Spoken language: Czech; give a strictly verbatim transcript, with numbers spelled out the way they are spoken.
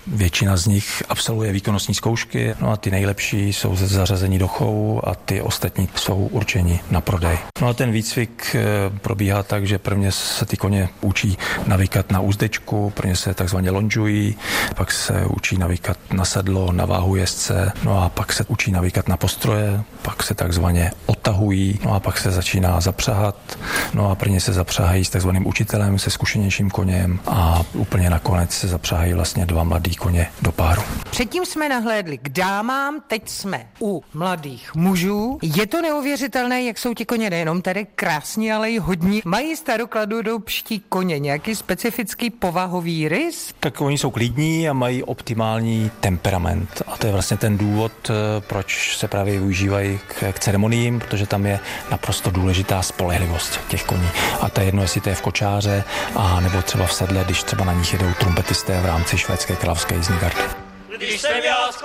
Většina z nich absolvuje výkonnostní zkoušky, no a ty nejlepší jsou zařazení do chovu a ty ostatní jsou určeni na prodej. No a ten výcvik probíhá tak, že prvně se ty koně učí navykat na úzdečku, prvně se takzvaně lonžují, pak se učí navykat na sedlo, na váhu jezdce, no a pak se učí navykat na postroje, pak se takzvaně otahují, no a pak se začíná zapřahat, no a prvně se zapřahají s takzvaným učitelem, se zkušenějším koněm a úplně nakonec se zapřahají vlastně dva mladý koně do páru. Předtím jsme nahlédli k dámám, teď jsme u mladých mužů. Je to neuvěřitelné, jak jsou ti koně nejenom tady krásní, ale i hodní. Mají starokladodobští koně nějaký specifický povahový rys? Tak oni jsou klidní a mají optimální temperament. A to je vlastně ten důvod, proč se právě využívají k, k ceremoniím, protože tam je naprosto důležitá spolehlivost těch koní. A to je jedno, jestli to je v kočáře, a nebo třeba v sedle, když třeba na nich jedou trumpetisté v rámci švédské královské jízdní gardy. Když jsem já